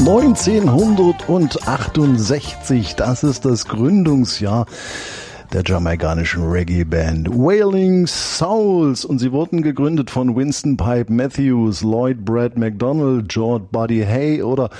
1968, das ist das Gründungsjahr der jamaikanischen Reggae-Band Wailing Souls, und sie wurden gegründet von Winston Pipe Matthews, Lloyd Brad McDonald, George Buddy Hay und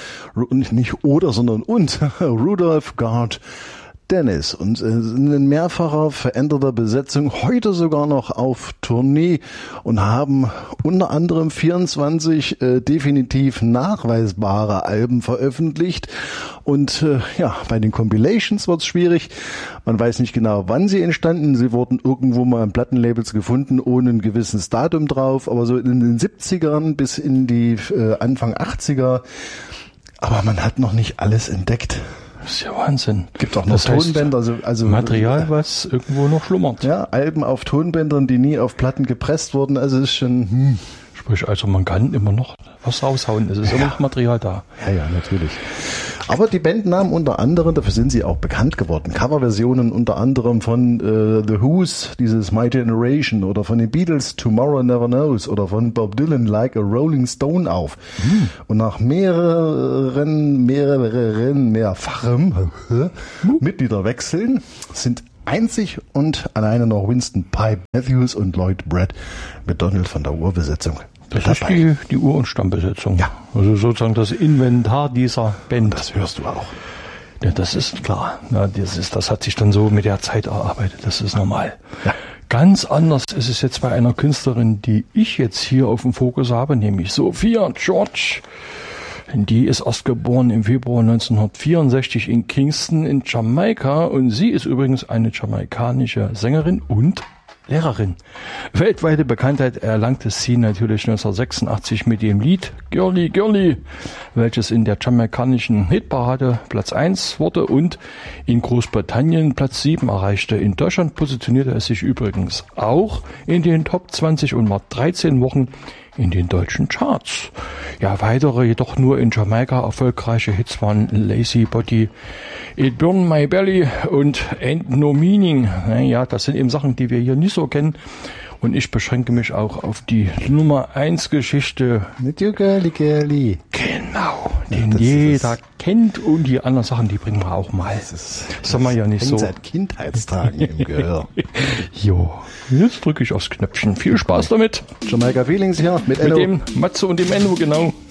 Rudolph Gard Dennis, und in mehrfacher veränderter Besetzung, heute sogar noch auf Tournee, und haben unter anderem 24 definitiv nachweisbare Alben veröffentlicht. Und bei den Compilations wird es schwierig. Man weiß nicht genau, wann sie entstanden. Sie wurden irgendwo mal in Plattenlabels gefunden, ohne ein gewisses Datum drauf, aber so in den 70ern bis in die Anfang 80er. Aber man hat noch nicht alles entdeckt. Das ist ja Wahnsinn. Gibt auch noch Tonbänder, also Material, was irgendwo noch schlummert. Ja, Alben auf Tonbändern, die nie auf Platten gepresst wurden. Also es ist schon. Sprich, also man kann immer noch was raushauen. Es ist immer noch Material da. Ja, natürlich. Aber die Band nahm unter anderem, dafür sind sie auch bekannt geworden, Coverversionen unter anderem von The Who's, dieses My Generation, oder von den Beatles Tomorrow Never Knows, oder von Bob Dylan Like a Rolling Stone auf. Und nach mehrfachem Mitgliederwechseln sind einzig und alleine noch Winston Pipe Matthews und Lloyd Brad McDonald von der Urbesetzung. Das ist die Ur- und Stammbesetzung. Ja. Also sozusagen das Inventar dieser Band. Das hörst du auch. Ja, das ist klar. Ja, das hat sich dann so mit der Zeit erarbeitet. Das ist normal. Ja. Ganz anders ist es jetzt bei einer Künstlerin, die ich jetzt hier auf dem Fokus habe, nämlich Sophia George. Die ist erst geboren im Februar 1964 in Kingston in Jamaika, und sie ist übrigens eine jamaikanische Sängerin und Lehrerin. Weltweite Bekanntheit erlangte sie natürlich 1986 mit dem Lied Girly Girly, welches in der jamaikanischen Hitparade Platz 1 wurde und in Großbritannien Platz 7 erreichte. In Deutschland positionierte es sich übrigens auch in den Top 20 und war 13 Wochen in den deutschen Charts. Ja, weitere, jedoch nur in Jamaika erfolgreiche Hits waren Lazy Body, It Burn My Belly und Ain't No Meaning. Naja, das sind eben Sachen, die wir hier nicht so kennen. Und ich beschränke mich auch auf die Nummer 1 Geschichte. Mit You Girly Girly. Genau, den jeder kennt, und die anderen Sachen, die bringen wir auch mal. Das haben wir ja nicht so. Seit Kindheitstagen im Gehör. Jo, jetzt drücke ich aufs Knöpfchen. Viel Spaß damit. Jamaica Feelings hier mit dem Matze und dem Enno, genau.